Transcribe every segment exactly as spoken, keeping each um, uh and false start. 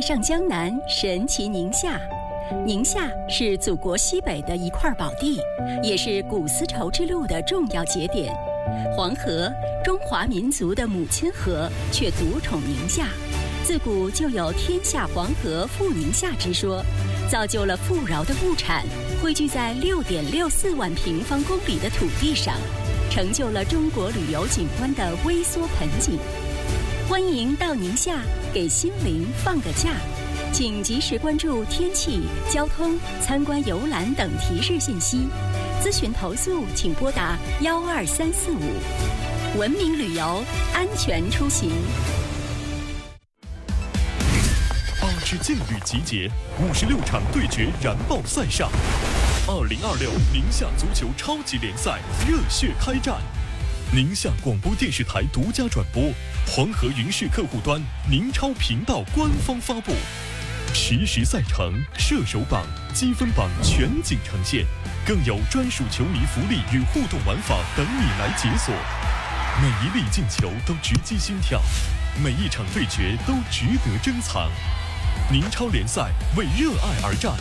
上江南，神奇宁夏。宁夏是祖国西北的一块宝地，也是古丝绸之路的重要节点。黄河，中华民族的母亲河，却独宠宁夏。自古就有天下黄河富宁夏之说，造就了富饶的物产汇聚在六点六四万平方公里的土地上，成就了中国旅游景观的微缩盆景。欢迎到宁夏给心灵放个假，请及时关注天气、交通、参观游览等提示信息。咨询投诉请拨打幺二三四五。文明旅游，安全出行。 八支劲旅集结，五十六场对决燃爆赛上。二零二六宁夏足球超级联赛热血开战。宁夏广播电视台独家转播，黄河云视客户端、宁超频道官方发布，实时赛程、射手榜、积分榜全景呈现，更有专属球迷福利与互动玩法等你来解锁。每一粒进球都直击心跳，每一场对决都值得珍藏。宁超联赛为热爱而战，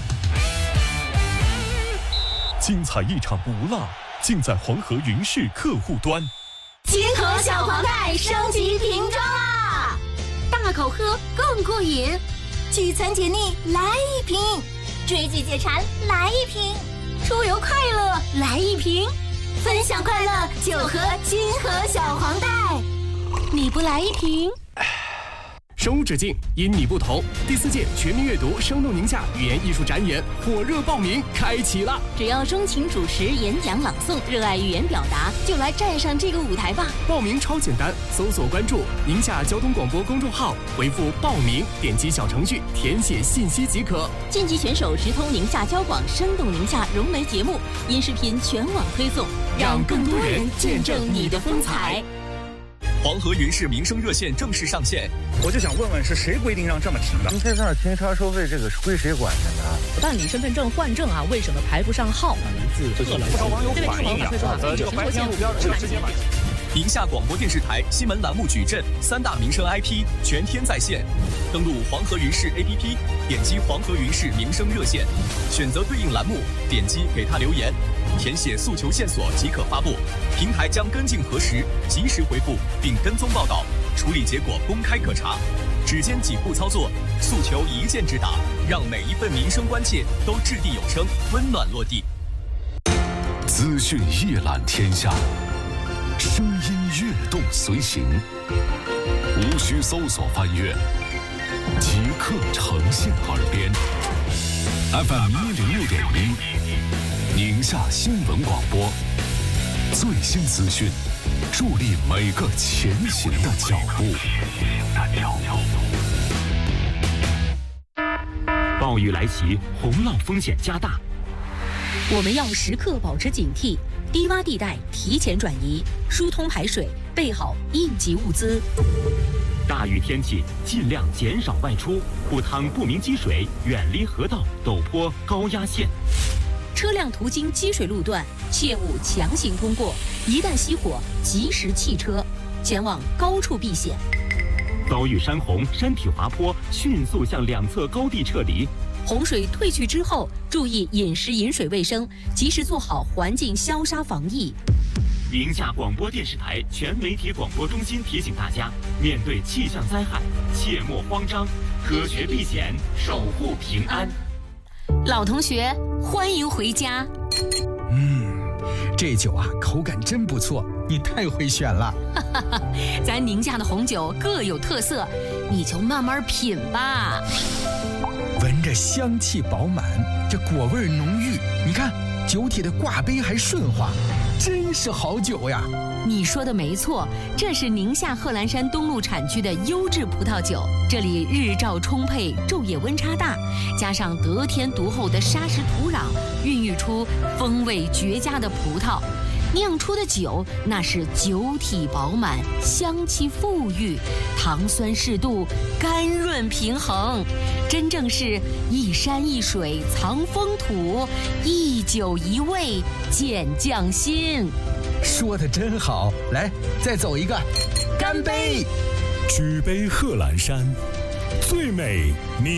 精彩一场不落，尽在黄河云视客户端。 金河小黄袋升级瓶装啦！大口喝更过瘾，聚餐解腻来一瓶，追剧解馋来一瓶，出游快乐来一瓶，分享快乐就喝金河小黄袋。你不来一瓶？ 生无止境，因你不同。第四届全民阅读生动宁夏语言艺术展演火热报名开启了！ 只要钟情主持、演讲、朗诵，热爱语言表达，就来站上这个舞台吧！ 报名超简单，搜索关注宁夏交通广播公众号，回复报名，点击小程序填写信息即可。 晋级选手直通宁夏交广生动宁夏融媒节目，音视频全网推送， 让更多人见证你的风采。 黄河云视民生热线正式上线， 我就想问问，是谁规定让这么停的？ 停车场停车收费这个归谁管的呢？ 办理身份证换证啊，为什么排不上号？ 名字错了，不少网友反映啊，呃，这个白天路标这个直接买。 宁夏广播电视台新闻栏目矩阵三大民生 I P 全天在线，登录黄河云视 A P P， 点击黄河云视民生热线，选择对应栏目，点击给他留言，填写诉求线索即可发布，平台将跟进核实，及时回复并跟踪报道，处理结果公开可查。只见几步操作，诉求一键直达，让每一份民生关切都掷地有声，温暖落地。 资讯一览天下，声音跃动随行，无需搜索翻阅，即刻呈现耳边。F M 一零六点一，宁夏新闻广播，最新资讯，助力每个前行的脚步。 暴雨来袭，洪涝风险加大， 我们要时刻保持警惕，低洼地带提前转移，疏通排水，备好应急物资。 大雨天气尽量减少外出，不趟不明积水，远离河道、陡坡、高压线。 车辆途经积水路段，切勿强行通过，一旦熄火，及时弃车，前往高处避险。 遭遇山洪、山体滑坡，迅速向两侧高地撤离。 洪水退去之后，注意饮食饮水卫生，及时做好环境消杀防疫。 宁夏广播电视台全媒体广播中心提醒大家，面对气象灾害，切莫慌张，科学避险，守护平安。 老同学，欢迎回家。 嗯，这酒啊，口感真不错，你太会选了。 咱宁夏的红酒各有特色，你就慢慢品吧。 闻着香气饱满，这果味浓郁，你看酒体的挂杯还顺滑，真是好酒呀！ 你说的没错，这是宁夏贺兰山东路产区的优质葡萄酒，这里日照充沛，昼夜温差大，加上得天独厚的砂石土壤，孕育出风味绝佳的葡萄。酿出的酒那是酒体饱满，香气馥郁，糖酸适度，甘润平衡，真正是一山一水藏风土，一酒一味见匠心。 说得真好，来，再走一个，干杯！ 举杯贺兰山，最美你。